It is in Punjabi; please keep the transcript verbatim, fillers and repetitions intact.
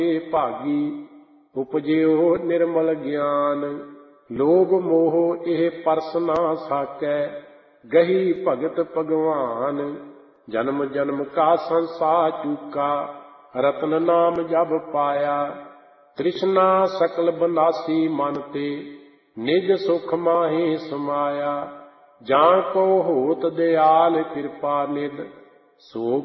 ਭਾਗੀ ਉਪਜਿਓ ਨਿਰਮਲ ਗਿਆਨ। ਲੋਭ ਮੋਹ ਇਹ ਪਰਸ ਨਾ ਸਾਕੈ ਗਹੀ ਭਗਤ ਭਗਵਾਨ। ਜਨਮ ਜਨਮ ਕਾ ਸੰਸਾਰ ਚੂਕਾ ਰਤਨ ਨਾਮ ਜਬ ਪਾਇਆ। ਤ੍ਰਿਸ਼ਨਾ ਸਕਲ ਬਨਾਸੀ ਮਨ ਤੇ ਨਿਜ ਸੁਖ ਮਾਹੀ ਸਮਾਇਆ। ਜਾਂ ਕੋ ਹੋਤ ਦਿਆਲ ਕਿਰਪਾ ਨਿਧ ਸੋ